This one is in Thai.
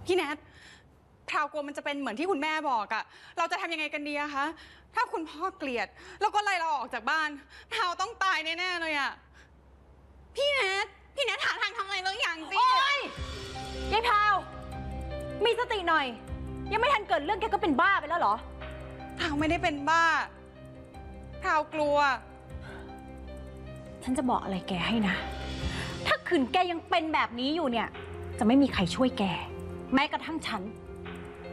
พี่แนทพราวกลัวมันจะเป็นเหมือนที่คุณแม่บอกอะเราจะทำยังไงกันดีอะคะถ้าคุณพ่อเกลียดแล้วก็ไล่เราออกจากบ้านพราวต้องตายแน่ๆเลยอะพี่แนทหาทางทำอะไรเลยอย่างสิโอ๊ยยายพราวมีสติหน่อยยังไม่ทันเกิดเรื่องแกก็เป็นบ้าไปแล้วเหรอพราวไม่ได้เป็นบ้าพราวกลัวฉันจะบอกอะไรแกให้นะถ้าขืนแกยังเป็นแบบนี้อยู่เนี่ยจะไม่มีใครช่วยแกแม้กระทั่งฉัน